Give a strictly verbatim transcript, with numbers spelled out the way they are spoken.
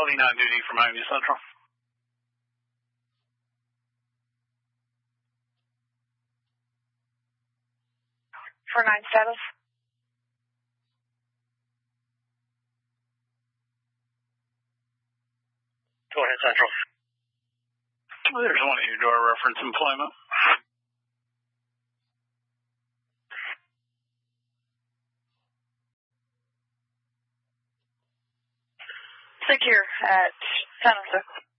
L D nine duty from Miami Central. For nine status. Go ahead, Central. There's one of you to our reference employment. Secure at ten oh six.